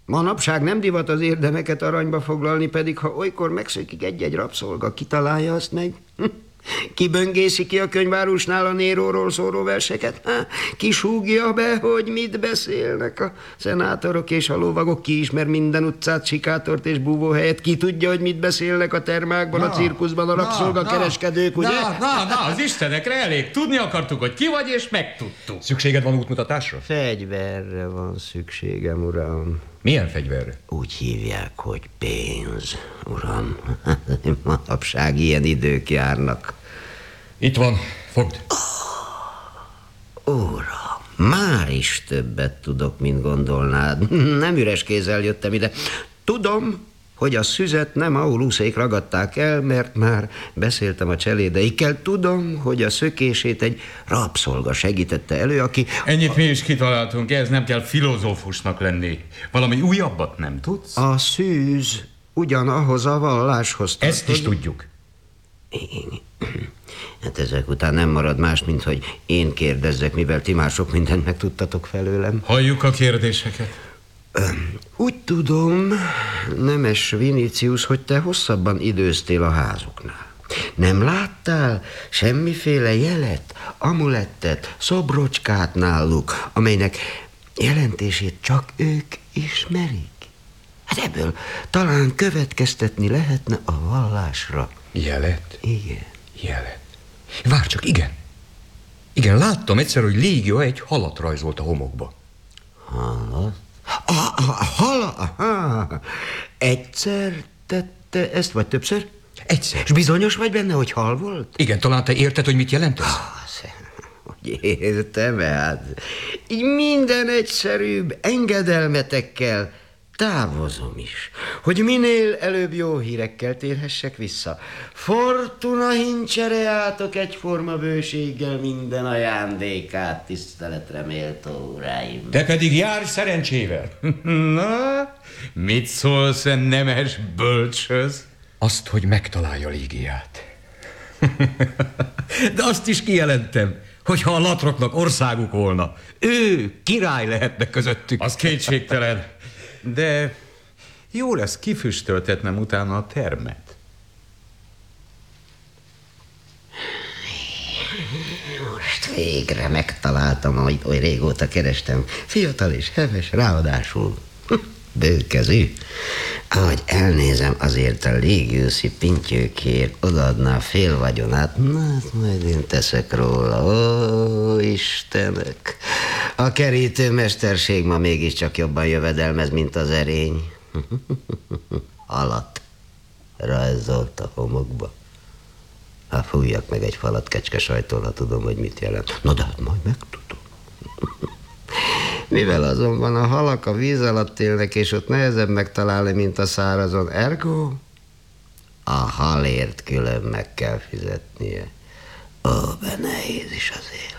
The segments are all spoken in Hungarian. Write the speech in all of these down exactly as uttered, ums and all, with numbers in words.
Manapság nem divat az érdemeket aranyba foglalni, pedig ha olykor megszökik egy-egy rabszolga, kitalálja azt meg? Kiböngészi ki a könyvárusnál a Néróról szóló verseket? Kisúgja be, hogy mit beszélnek a szenátorok és a lovagok? Ki ismer minden utcát, sikátort és búvóhelyet? Ki tudja, hogy mit beszélnek a termákban, na, a cirkuszban a rabszolgakereskedők, ugye? Na, na, na, az istenekre elég. Tudni akartuk, hogy ki vagy, és megtudtuk. Szükséged van útmutatásra? Fegyverre van szükségem, uram. Milyen fegyverre? Úgy hívják, hogy pénz, uram. Manapság ilyen idők járnak. Itt van, fogd. Oh, uram, már is többet tudok, mint gondolnád. Nem üres kézzel jöttem ide. Tudom, hogy a szüzet nem Auluszék ragadták el, mert már beszéltem a cselédeikkel. Tudom, hogy a szökését egy rabszolga segítette elő, aki... Ennyit mi is kitaláltunk, ez nem kell filozófusnak lenni. Valami újabbat nem tudsz? A szűz ugyanahoz a valláshoz tartozik. Ezt is tudjuk. Hát ezek után nem marad más, mint hogy én kérdezzek, mivel ti már sok mindent megtudtatok felőlem. Halljuk a kérdéseket. Úgy tudom, nemes Vinicius, hogy te hosszabban időztél a házuknál. Nem láttál semmiféle jelet, amulettet, szobrocskát náluk, amelynek jelentését csak ők ismerik? Hát ebből talán következtetni lehetne a vallásra. Jelet? Igen. Jelet. Várj csak, igen. Igen, láttam egyszer, hogy Légia egy halat rajzolt a homokba. Halat? A, a, a hala? Aha. Egyszer tette ezt, vagy többször? Egyszer. És bizonyos vagy benne, hogy hal volt? Igen, talán te érted, hogy mit jelent ez? Hogy értem, hát így minden egyszerűbb engedelmetekkel távozom is, hogy minél előbb jó hírekkel térhessek vissza. Fortuna hincsereátok egyforma bőséggel minden ajándékát, tiszteletre méltó uraim. Te pedig járj szerencsével. Na, mit szólsz a nemes bölcshöz? Azt, hogy megtalálja Légiát. De azt is kijelentem, hogyha a latroknak országuk volna, ő király lehetne közöttük. Az kétségtelen. De jó lesz kifüstöltetnem utána a termet. Most végre megtaláltam, amit oly régóta kerestem. Fiatal és heves, ráadásul bőkezű. Ahogy elnézem, azért a légiuszi pintyőkért odaadná a fél vagyonát. Na, hát majd én teszek róla. Ó, Istenek! A kerítő mesterség ma mégiscsak jobban jövedelmez, mint az erény. Halat rajzolt a homokba. Ha fújjak meg egy falat kecskesajtól, ha tudom, hogy mit jelent. No, de hát majd megtudom. Mivel azonban a halak a víz alatt élnek, és ott nehezebb megtalálni, mint a szárazon, ergo a halért külön meg kell fizetnie. Ó, be nehéz is az élet.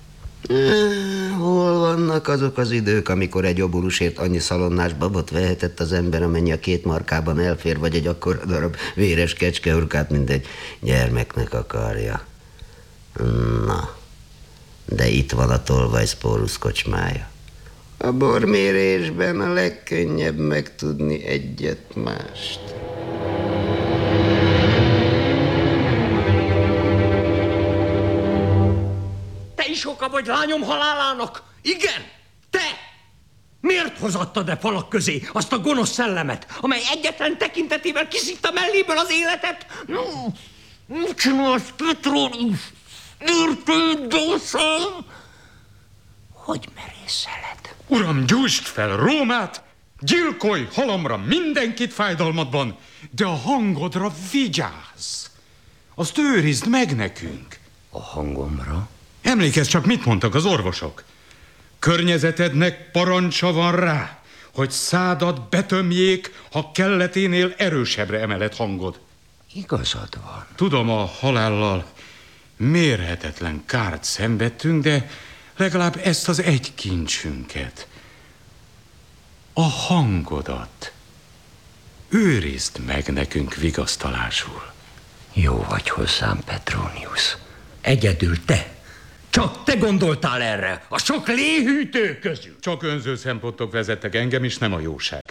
Hol vannak azok az idők, amikor egy oborusért annyi szalonnás babot vehetett az ember, amennyi a két markában elfér, vagy egy akkora darab véres kecskehurkát, mint egy gyermeknek akarja. Na, de itt van a Tolvajszpórusz kocsmája. A bormérésben a legkönnyebb megtudni egyet mást. Te is oka vagy lányom halálának? Igen, te! Miért hozattad e falak közé azt a gonosz szellemet, amely egyetlen tekintetével kiszitta melléből az életet? Mit csinálsz, Petronius? Érted, dószom? Hogy merészeled? Uram, gyújtsd fel Rómát, gyilkolj halomra mindenkit fájdalmadban, de a hangodra vigyázz. Azt őrizd meg nekünk. A hangomra? Emlékezz csak, mit mondtak az orvosok. Környezetednek parancsa van rá, hogy szádat betömjék, ha kelleténél erősebbre emeled hangod. Igazad van. Tudom, a halállal mérhetetlen kárt szenvedtünk, de legalább ezt az egy kincsünket, a hangodat őrizd meg nekünk vigasztalásul. Jó vagy hozzám, Petronius. Egyedül te. Csak te gondoltál erre, a sok léhűtő közül. Csak önző szempontok vezettek engem is, nem a jóság.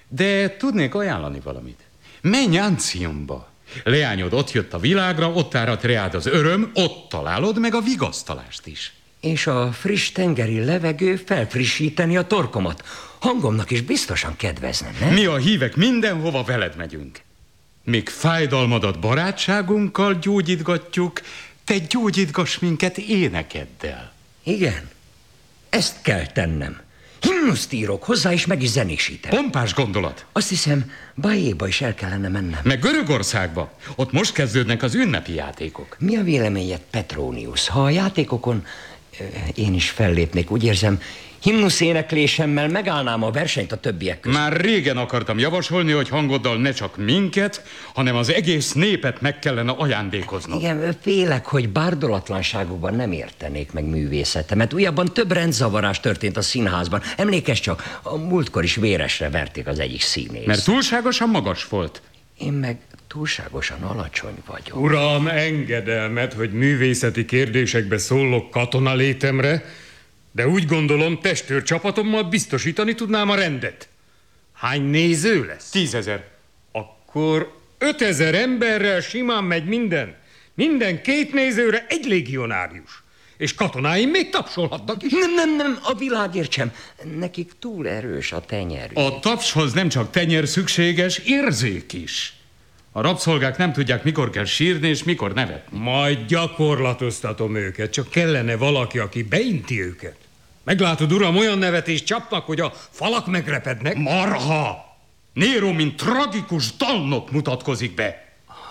De tudnék ajánlani valamit. Menj Anciumba. Leányod ott jött a világra, ott árat reád az öröm, ott találod meg a vigasztalást is. És a friss tengeri levegő felfrissíteni a torkomat. Hangomnak is biztosan kedvezne, nem? Mi a hívek mindenhova veled megyünk. Míg fájdalmadat barátságunkkal gyógyítgatjuk, te gyógyítgass minket énekeddel. Igen, ezt kell tennem. Himnuszt írok hozzá, és meg is zenésítem. Pompás gondolat. Azt hiszem, Bajéba is el kellene mennem. Meg Görögországba. Ott most kezdődnek az ünnepi játékok. Mi a véleményed, Petronius? Ha a játékokon ö, én is fellépnék, úgy érzem, himnusz éneklésemmel megállnám a versenyt a többiek között. Már régen akartam javasolni, hogy hangoddal ne csak minket, hanem az egész népet meg kellene ajándékoznod. Igen, félek, hogy bárdolatlanságukban nem értenék meg művészetemet. Újabban több rendzavarás történt a színházban. Emlékezz csak, a múltkor is véresre verték az egyik színész. Mert túlságosan magas volt. Én meg túlságosan alacsony vagyok. Uram, engedelmet, hogy művészeti kérdésekbe szólok katona létemre, de úgy gondolom, testőr csapatommal biztosítani tudnám a rendet. Hány néző lesz? Tízezer. Akkor ötezer emberrel simán megy minden. Minden két nézőre egy légionárius. És katonáim még tapsolhatnak is. Nem, nem, nem, a világért sem. Nekik túl erős a tenyerük. A tapshoz nem csak tenyer szükséges, érzék is. A rabszolgák nem tudják, mikor kell sírni és mikor nevetni. Majd gyakorlatoztatom őket, csak kellene valaki, aki beinti őket. Meglátod, uram, olyan nevetést csapnak, hogy a falak megrepednek. Marha! Nero, mint tragikus dalnok mutatkozik be.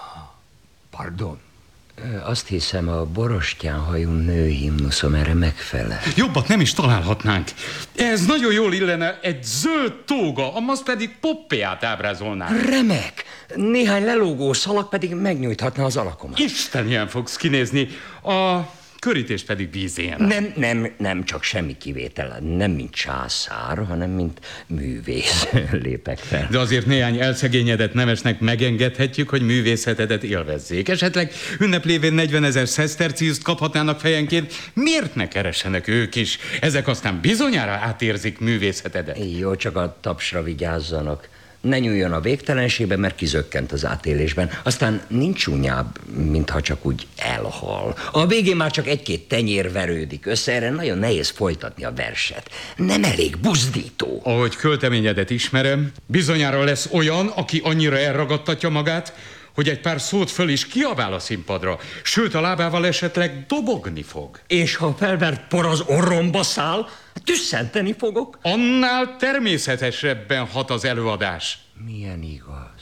Pardon. Ö, Azt hiszem, a borostyánhajú nő himnuszom erre megfelel. Jobbat nem is találhatnánk. Ez nagyon jól illene egy zöld tóga, amaz pedig Poppeát ábrázolná. Remek! Néhány lelógó szalag pedig megnyújthatna az alakomat. Isten, ilyen fogsz kinézni. A körítés pedig bízén. Nem, nem, nem csak semmi kivétel. Nem mint császár, hanem mint művész lépek fel. De azért néhány elszegényedett nemesnek megengedhetjük, hogy művészetedet élvezzék. Esetleg ünneplévén negyvenezer szeszterciuszt kaphatnának fejenként. Miért ne keressenek ők is? Ezek aztán bizonyára átérzik művészetedet. Jó, csak a tapsra vigyázzanak. Ne nyúljon a végtelenségbe, mert kizökkent az átélésben. Aztán nincs csúnyább, mintha csak úgy elhal. A végén már csak egy-két tenyér verődik össze, erre nagyon nehéz folytatni a verset. Nem elég buzdító. Ahogy költeményedet ismerem, bizonyára lesz olyan, aki annyira elragadtatja magát, hogy egy pár szót föl is kiabál a színpadra, sőt a lábával esetleg dobogni fog. És ha felvert por az orromba száll, tüsszenteni fogok. Annál természetesebben hat az előadás. Milyen igaz.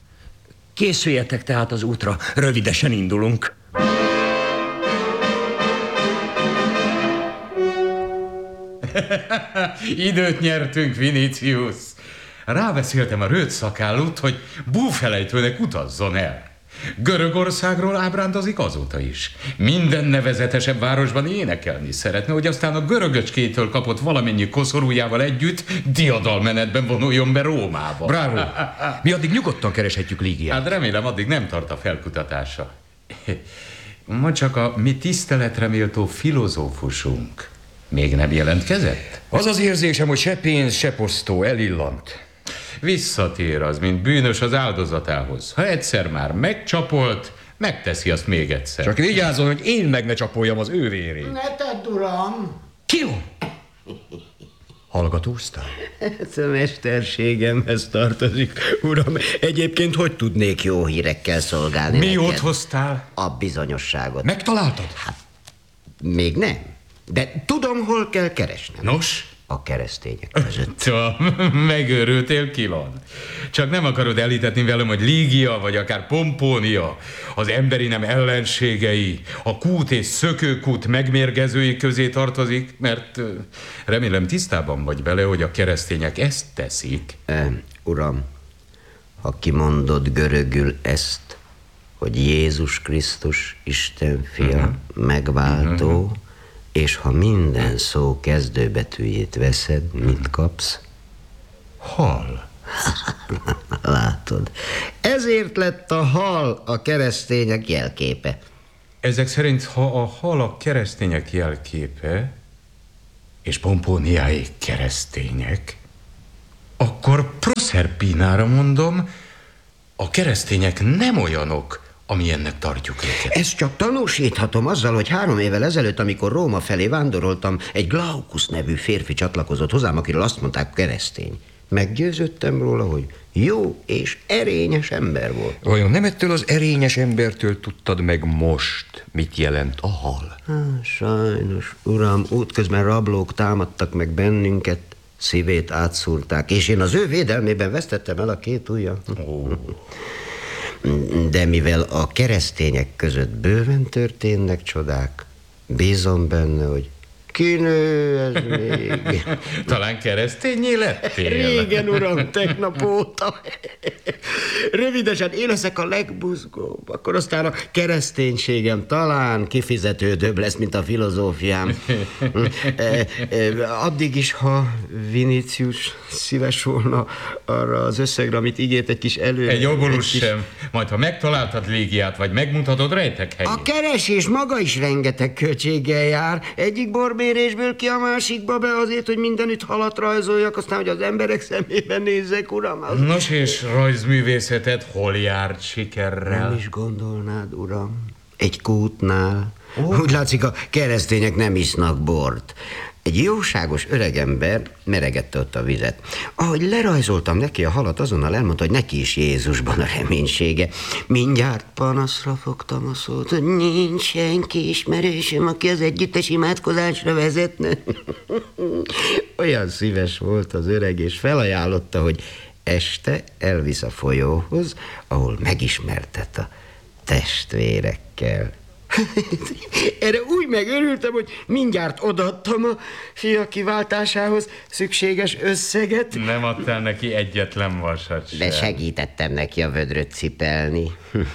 Készüljetek tehát az útra, rövidesen indulunk. Időt nyertünk, Vinicius. Rábeszéltem a rövid szakállút, hogy búfelejtőnek utazzon el. Görögországról ábrándozik azóta is. Minden nevezetesebb városban énekelni szeretne, hogy aztán a görögöcskétől kapott valamennyi koszorújával együtt diadalmenetben vonuljon be Rómába. Bravo! Mi addig nyugodtan kereshetjük Lígiát. Hát remélem, addig nem tart a felkutatása. Ma csak a mi tiszteletre méltó filozófusunk még nem jelentkezett? Az az érzésem, hogy se pénz, se posztó elillant. Visszatér az, mint bűnös az áldozatához. Ha egyszer már megcsapolt, megteszi azt még egyszer. Csak vigyázzon, hogy én meg ne csapoljam az ő vérét. Ne tedd, uram! Ki van? Hallgatóztál? Ez a mesterségemhez tartozik, uram. Egyébként hogy tudnék jó hírekkel szolgálni Mi neked? jót hoztál? A bizonyosságot. Megtaláltad? Még nem. De tudom, hol kell keresnem. Nos? A keresztények között. Ca, megőrültél, Kilon. Csak nem akarod elhitetni velem, hogy Lígia, vagy akár Pompónia, az emberi nem ellenségei, a kút és szökőkút megmérgezői közé tartozik, mert ö, remélem tisztában vagy vele, hogy a keresztények ezt teszik. E, uram, ha kimondod görögül ezt, hogy Jézus Krisztus, Isten fia, uh-huh. megváltó, uh-huh. és ha minden szó kezdőbetűjét veszed, mit kapsz? Hal. Látod, ezért lett a hal a keresztények jelképe. Ezek szerint, ha a hal a keresztények jelképe, és Pompóniáik keresztények, akkor Prosz Szerpinára mondom, a keresztények nem olyanok, amilyennek tartjuk őket. Ezt csak tanúsíthatom azzal, hogy három évvel ezelőtt, amikor Róma felé vándoroltam, egy Glaucus nevű férfi csatlakozott hozzám, akiről azt mondták, keresztény. Meggyőződtem róla, hogy jó és erényes ember volt. Vajon nem ettől az erényes embertől tudtad meg most, mit jelent a hal? Há, sajnos, uram, útközben rablók támadtak meg bennünket, szívét átszúrták, és én az ő védelmében vesztettem el a két ujjam. Ó. De mivel a keresztények között bőven történnek csodák, bízom benne, hogy kinő ez még. Talán keresztényé lettél? Régen, uram, tegnap óta. Rövidesen én leszek a legbuzgóbb, akkor aztán a kereszténységem talán kifizetődőbb lesz, mint a filozófiám. Addig is, ha Vinicius szíves volna arra az összegre, amit ígért, egy kis elő... Egy obolus kis... sem. Majd, ha megtaláltad Légiát, vagy megmutatod rejtek helyét. A keresés maga is rengeteg költséggel jár. Egyik borbérésből ki a másikba be azért, hogy mindenütt halat rajzoljak, aztán, hogy az emberek szemében nézzek, uram. Az... Nos, és rajzművészeted hol járt sikerrel? Nem is gondolnád, uram. Egy kútnál. Oh. Úgy látszik, a keresztények nem isznak bort. Egy jóságos öregember meregette ott a vizet. Ahogy lerajzoltam neki a halat, azonnal elmondta, hogy neki is Jézusban a reménysége. Mindjárt panaszra fogtam a szót, hogy nincs senki ismerősöm, aki az együttes imádkozásra vezetne. Olyan szíves volt az öreg, és felajánlotta, hogy este elvisz a folyóhoz, ahol megismertet a testvérekkel. Erre úgy megörültem, hogy mindjárt odaadtam a fia kiváltásához szükséges összeget. Nem adtál neki egyetlen vasat sem. De segítettem neki a vödröt cipelni.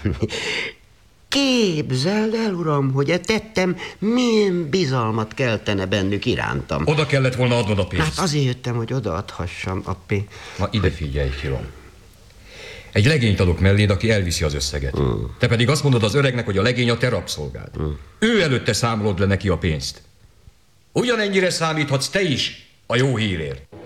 Képzeld el, uram, hogy e tettem milyen bizalmat keltene bennük irántam. Oda kellett volna adnod a pénzt. Hát azért jöttem, hogy odaadhassam a pénzt. Na ide figyelj, finom. Egy legényt adok melléd, aki elviszi az összeget. Mm. Te pedig azt mondod az öregnek, hogy a legény a te rabszolgád. Mm. Ő előtte számolod le neki a pénzt. Ugyanennyire számíthatsz te is a jó hírért.